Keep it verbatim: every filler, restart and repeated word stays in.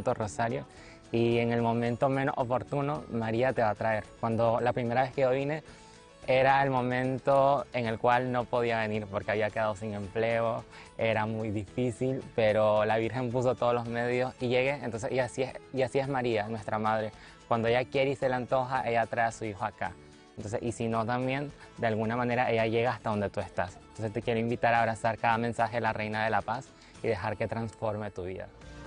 Santo Rosario y en el momento menos oportuno María te va a traer. Cuando la primera vez que yo vine era el momento en el cual no podía venir porque había quedado sin empleo, era muy difícil, pero la Virgen puso todos los medios y llegué. Entonces, y así es, y así es María, nuestra madre. Cuando ella quiere y se le antoja, ella trae a su hijo acá. Entonces, y si no también, de alguna manera ella llega hasta donde tú estás. Entonces te quiero invitar a abrazar cada mensaje de la Reina de la Paz y dejar que transforme tu vida.